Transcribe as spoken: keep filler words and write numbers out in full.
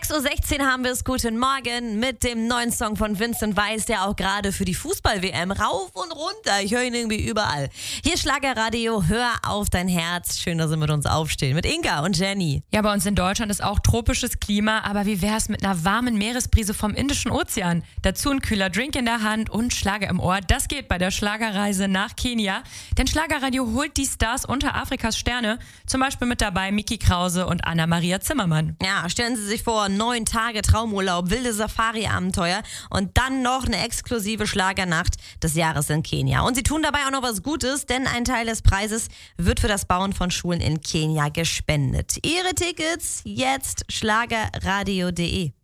sechs Uhr sechzehn haben wir es. Guten Morgen mit dem neuen Song von Vincent Weiss, der auch gerade für die Fußball-W M rauf und runter. Ich höre ihn irgendwie überall. Hier ist Schlagerradio, hör auf dein Herz. Schön, dass Sie mit uns aufstehen. Mit Inka und Jenny. Ja, bei uns in Deutschland ist auch tropisches Klima, aber wie wär's mit einer warmen Meeresbrise vom Indischen Ozean? Dazu ein kühler Drink in der Hand und Schlager im Ohr. Das geht bei der Schlagerreise nach Kenia. Denn Schlagerradio holt die Stars unter Afrikas Sterne. Zum Beispiel mit dabei Miki Krause und Anna-Maria Zimmermann. Ja, stellen Sie sich vor, neun Tage Traumurlaub, wilde Safari-Abenteuer und dann noch eine exklusive Schlagernacht des Jahres in Kenia. Und sie tun dabei auch noch was Gutes, denn ein Teil des Preises wird für das Bauen von Schulen in Kenia gespendet. Ihre Tickets jetzt schlagerradio punkt de.